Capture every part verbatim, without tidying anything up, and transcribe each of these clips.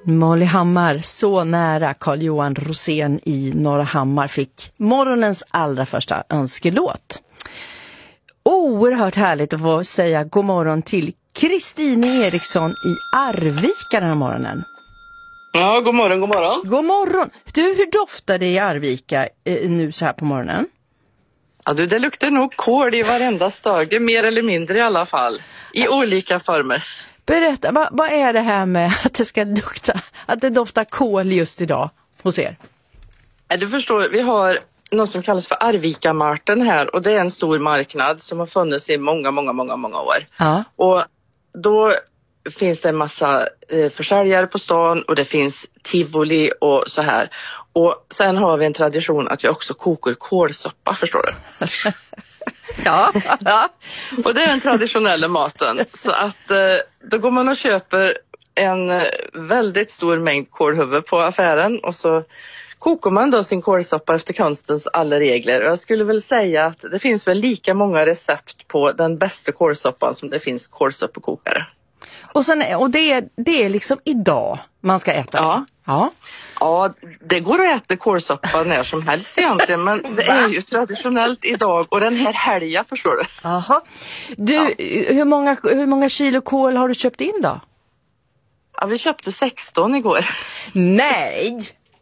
Molly Hammar, så nära. Carl-Johan Rosén i Norra Hammar fick morgonens allra första önskelåt. Oerhört härligt att få säga god morgon till Kristine Eriksson i Arvika den här morgonen. Ja, god morgon, god morgon. God morgon. Du, hur doftar det i Arvika eh, nu så här på morgonen? Ja, du, det luktar nog kål i varenda stege, mer eller mindre i alla fall. I olika former. Berätta, vad, vad är det här med att det ska lukta, att det doftar kål just idag hos er? Ja, du förstår, vi har något som kallas för Arvika-marten här, och det är en stor marknad som har funnits i många, många, många, många år. Ja. Och då finns det en massa eh, försäljare på stan och det finns tivoli och så här. Och sen har vi en tradition att vi också kokar kålsoppa, förstår du? Ja, ja. Och det är den traditionella maten. Så att eh, då går man och köper en eh, väldigt stor mängd kålhuvud på affären och så kokar man då sin kålsoppa efter konstens alla regler. Och jag skulle väl säga att det finns väl lika många recept på den bästa kålsoppan som det finns kålsoppekokare. Och, sen, och det, är, det är liksom idag man ska äta. Ja. Ja. Ja, det går att äta kålsoppa när som helst egentligen, men det är ju traditionellt idag och den här helgen, förstår du. Jaha. Du, ja. hur, många, hur många kilo kål har du köpt in då? Ja, vi köpte sexton igår. Nej!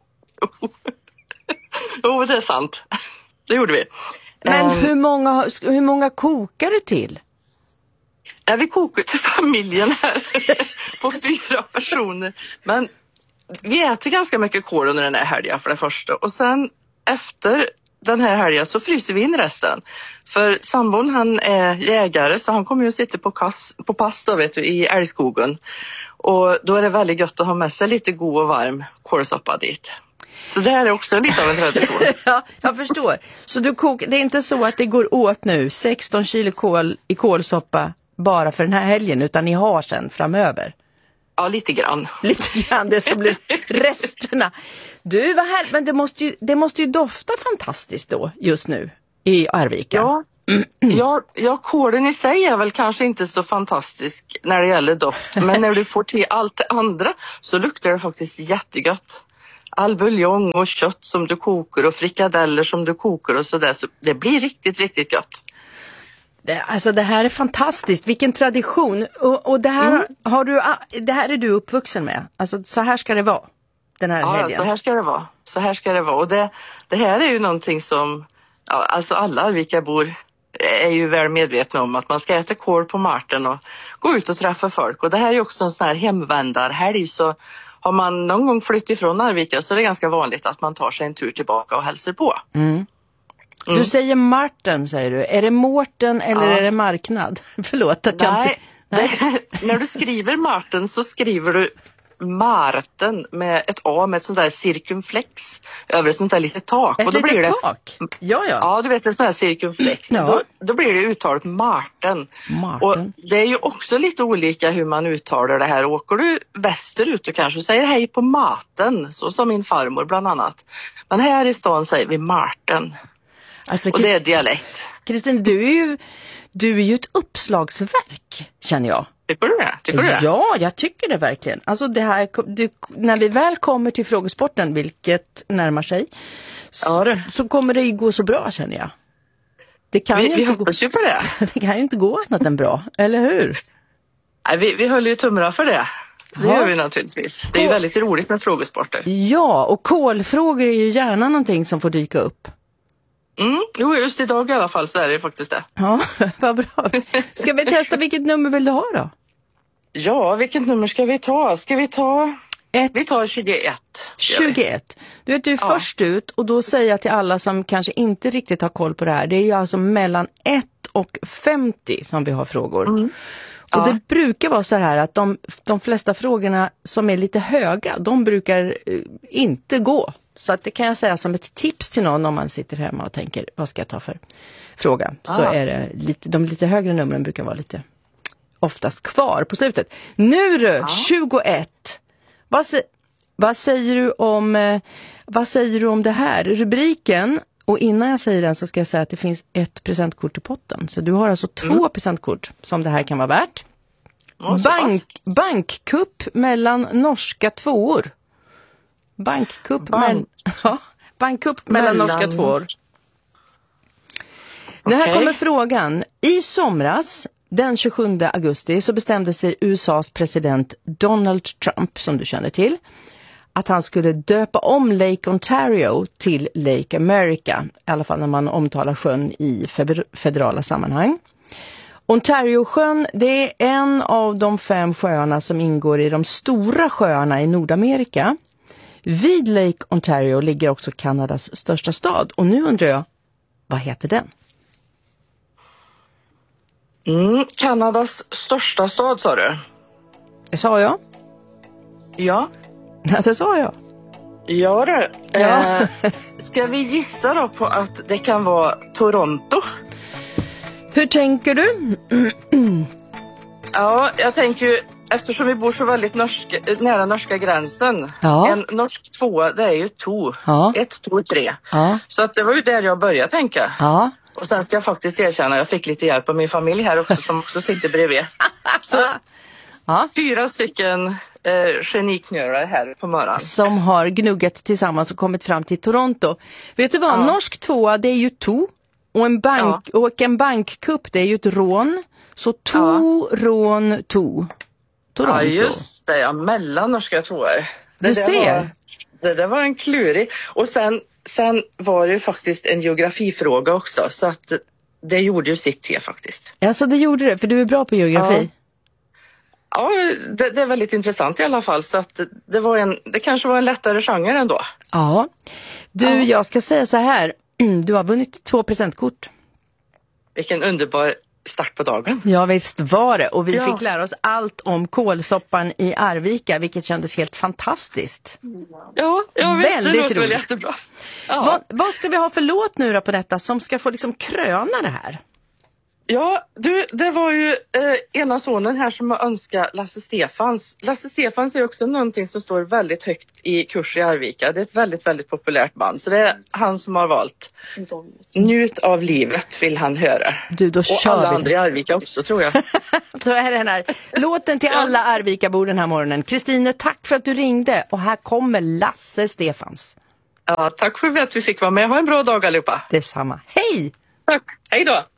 Jo, det är sant. Det gjorde vi. Men um, hur, många, hur många kokar du till? Ja, vi kokar till familjen här på fyra personer. Men vi äter ganska mycket kål under den här helgen för det första. Och sen efter den här helgen så fryser vi in resten. För sambon, han är jägare så han kommer ju att sitta på, kass, på pass då, vet du, i älgskogen. Och då är det väldigt gött att ha med sig lite god och varm kålsoppa dit. Så det här är också lite av en tradition. Ja, jag förstår. Så du kokar, det är inte så att det går åt nu sexton kilo kål i kålsoppa bara för den här helgen, utan ni har sen framöver? Ja, lite grann. Lite grann, det som blir resterna. Du, vad här, men det måste, ju, det måste ju dofta fantastiskt då, just nu, i Arvika. Ja, ja, ja, kålen i sig är väl kanske inte så fantastisk när det gäller doft. Men när du får till allt det andra så luktar det faktiskt jättegott. All buljong och kött som du kokar och frikadeller som du kokar och sådär. Så det blir riktigt, riktigt gott. Det, alltså det här är fantastiskt, vilken tradition. Och, och det, här, mm. har du, det här är du uppvuxen med. Alltså så här ska det vara den här ja, helgen. Ja, så här ska det vara. Så här ska det vara. Och det, det här är ju någonting som, ja, alltså alla Arvikabor är ju väl medvetna om att man ska äta kål på marten och gå ut och träffa folk. Och det här är ju också en sån här hemvändarhelg, så har man någon gång flyttat ifrån Arvika så är det ganska vanligt att man tar sig en tur tillbaka och hälsar på. Mm. Mm. Du säger Marten, säger du. Är det Mårten eller ja. Är det marknad? Förlåt att jag Nej, inte... Nej. Det, när du skriver Marten så skriver du Marten med ett A med ett sånt där cirkumflex över ett sånt där litet tak. Ett och då litet blir det, tak? Ja, ja. Ja, du vet, en sån här cirkumflex. Ja. Då, då blir det uttalet Marten. Marten. Och det är ju också lite olika hur man uttalar det här. Åker du västerut och kanske säger hej på maten, så som min farmor bland annat. Men här i stan säger vi Marten. Alltså, och det är dialekt. Kristin, du är ju du är ju ett uppslagsverk, känner jag. Tycker du det? Tycker du det? Ja, jag tycker det verkligen. Alltså det här, du, när vi väl kommer till frågesporten, vilket närmar sig, ja, det. så kommer det ju gå så bra, känner jag. Det kan vi ju vi inte hoppas gå, ju på det. Det kan ju inte gå annat än bra, eller hur? Nej, vi, vi höll ju tumra för det. Det ja. gör vi naturligtvis. Det är ju väldigt roligt med frågesporter. Ja, och kolfrågor är ju gärna någonting som får dyka upp. Mm, jo, just idag i alla fall så är det faktiskt det. Ja, vad bra. Ska vi testa, vilket nummer vill du ha då? Ja, vilket nummer ska vi ta? Ska vi ta... Ett. Vi tar tjugoett. tjugoett. Du vet, du är ja. först ut, och då säger jag till alla som kanske inte riktigt har koll på det här. Det är ju alltså mellan ett och femtio som vi har frågor. Mm. Ja. Och det brukar vara så här att de, de flesta frågorna som är lite höga, de brukar eh, inte gå. Så att det kan jag säga som ett tips till någon om man sitter hemma och tänker, vad ska jag ta för fråga? Ah. Så är det lite, de lite högre numren brukar vara lite oftast kvar på slutet. Nu du, ah. tjugoett. Vad, vad säger du om eh, vad säger du om det här? Rubriken, och innan jag säger den så ska jag säga att det finns ett presentkort i potten. Så du har alltså två mm. presentkort som det här kan vara värt. Ja, så Bank, pass. bankkupp mellan norska tvåor. Bankkupp, Bank. mell- ja, bankkupp mellan, Mellan- norska tvåor. Nu här Okej. kommer frågan. I somras, den tjugosjunde augusti, så bestämde sig U S A:s president Donald Trump, som du känner till, att han skulle döpa om Lake Ontario till Lake America. I alla fall när man omtalar sjön i federala sammanhang. Ontario-sjön, det är en av de fem sjöarna som ingår i de stora sjöarna i Nordamerika. Vid Lake Ontario ligger också Kanadas största stad. Och nu undrar jag, vad heter den? Mm, Kanadas största stad sa du? Det sa jag. Ja. Ja, det sa jag. Ja du. Ja. Eh, ska vi gissa då på att det kan vara Toronto? Hur tänker du? Ja, jag tänker ju, eftersom vi bor så väldigt norska, nära norska gränsen. Ja. En norsk tvåa, det är ju to. Ja. Ett, två, tre. Ja. Så att det var ju där jag började tänka. Ja. Och sen ska jag faktiskt erkänna, jag fick lite hjälp av min familj här också som också sitter bredvid. Så Ja. fyra stycken eh, geniknörar här på morgonen. Som har gnuggat tillsammans och kommit fram till Toronto. Vet du vad? Ja. Norsk tvåa, det är ju to. Och en, bank, och en bankkupp, det är ju ett rån. Så to, Ja. rån, to. Toronto. Ja, just det. Ja, mellan norska tvåor. Det Du där ser. Var, det där var en klurig. Och sen, sen var det ju faktiskt en geografifråga också. Så att det gjorde ju sitt till faktiskt. Alltså det gjorde det, för du är bra på geografi. Ja, det, det är väldigt intressant i alla fall. Så att det, det, var en, det kanske var en lättare genre ändå. Ja. Du, Ja. jag ska säga så här. Du har vunnit två presentkort. Vilken underbar start på dagen. Ja, visst var det. Och vi Ja. fick lära oss allt om kolsoppan i Arvika, vilket kändes helt fantastiskt. Ja, jag vet. Väldigt det låter väl roligt. jättebra. Ja. Vad, vad ska vi ha för låt nu då på detta som ska få liksom kröna det här? Ja, du, det var ju eh, ena sonen här som har önskat Lasse Stefans. Lasse Stefans är också någonting som står väldigt högt i kurs i Arvika. Det är ett väldigt, väldigt populärt band. Så det är han som har valt. Njut av livet vill han höra. Du, då Och kör alla vi andra i Arvika också tror jag. Då är det den här låten till alla Arvikabor den här morgonen. Kristine, tack för att du ringde. Och här kommer Lasse Stefans. Ja, tack för att vi fick vara med. Ha en bra dag allihopa. Detsamma. Hej! Tack. Hej då!